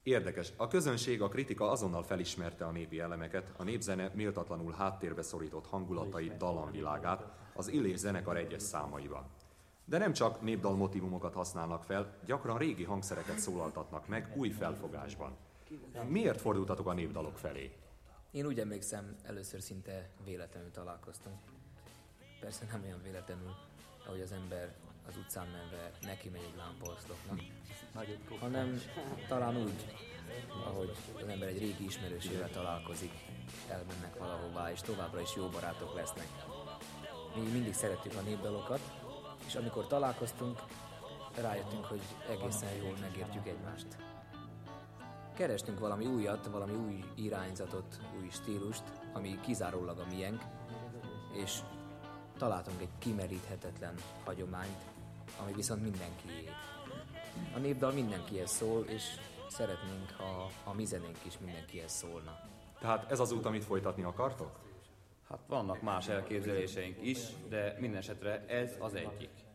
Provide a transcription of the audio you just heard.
Érdekes, a közönség, a kritika azonnal felismerte a népi elemeket, a népzene méltatlanul háttérbe szorított hangulatait, dallamvilágát az Illés zenekar egyes számaiban. De nem csak népdal motivumokat használnak fel, gyakran régi hangszereket szólaltatnak meg új felfogásban. Miért fordultatok a népdalok felé? Én úgy emlékszem, először szinte véletlenül találkoztunk. Persze nem olyan véletlenül, ahogy az ember az utcán menve neki megy egy lámpaoszlopnak, hanem talán úgy, ahogy az ember egy régi ismerősével találkozik, elmennek valahová, és továbbra is jó barátok lesznek. Mi mindig szerettük a népdalokat, és amikor találkoztunk, rájöttünk, hogy egészen jól megértjük egymást. Kerestünk valami újat, valami új irányzatot, új stílust, ami kizárólag a miénk, és találtunk egy kimeríthetetlen hagyományt, ami viszont mindenkié. A népdal mindenkihez szól, és szeretnénk, ha a mi zenénk is mindenkihez szólna. Tehát ez az út, amit folytatni akartok? Hát vannak más elképzeléseink is, de minden esetre ez az egyik.